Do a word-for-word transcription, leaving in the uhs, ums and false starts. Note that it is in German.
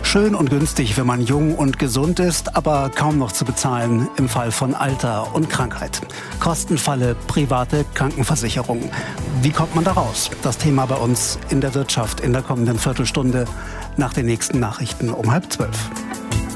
Schön und günstig, wenn man jung und gesund ist, aber kaum noch zu bezahlen im Fall von Alter und Krankheit. Kostenfalle private Krankenversicherung. Wie kommt man da raus? Das Thema bei uns in der Wirtschaft in der kommenden Viertelstunde nach den nächsten Nachrichten um halb zwölf.